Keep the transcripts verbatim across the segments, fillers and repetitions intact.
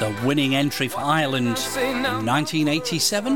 the winning entry for Ireland in nineteen eighty-seven.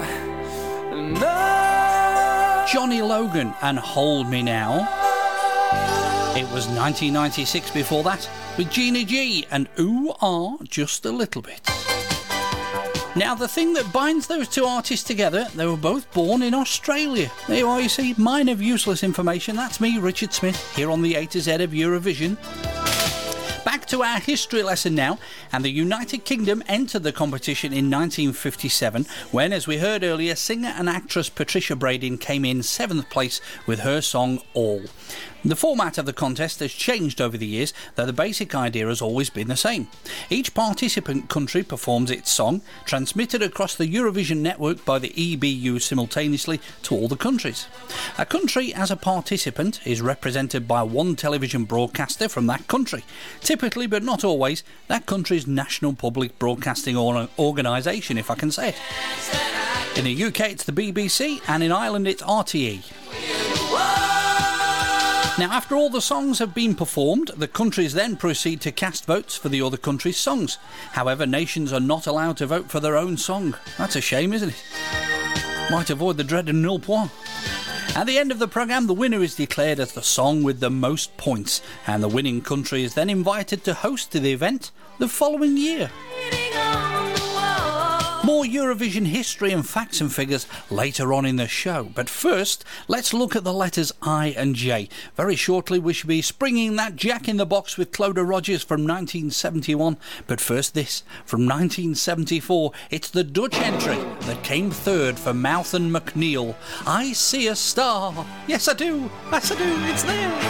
Johnny Logan and Hold Me Now. It was nineteen ninety-six before that with Gina G and Ooh Ah Just a Little Bit. Now, the thing that binds those two artists together, they were both born in Australia. There you are, you see, mine of useless information. That's me, Richard Smith, here on the A to Z of Eurovision. Back to our history lesson now, and the United Kingdom entered the competition in nineteen fifty-seven when, as we heard earlier, singer and actress Patricia Bradin came in seventh place with her song All. The format of the contest has changed over the years, though the basic idea has always been the same. Each participant country performs its song, transmitted across the Eurovision network by the E B U simultaneously to all the countries. A country as a participant is represented by one television broadcaster from that country. Typically, but not always, that country's national public broadcasting or- organisation, if I can say it. In the U K it's the B B C, and in Ireland it's R T E. Now, after all the songs have been performed, the countries then proceed to cast votes for the other country's songs. However, nations are not allowed to vote for their own song. That's a shame, isn't it? Might avoid the dreaded nil point. At the end of the programme, the winner is declared as the song with the most points, and the winning country is then invited to host the event the following year. More Eurovision history and facts and figures later on in the show. But first, let's look at the letters I and J. Very shortly, we should be springing that Jack in the Box with Clodagh Rogers from nineteen seventy-one. But first this, from nineteen seventy-four, it's the Dutch entry that came third for Mouth and McNeil. I See a Star. Yes, I do. Yes, I do. It's there.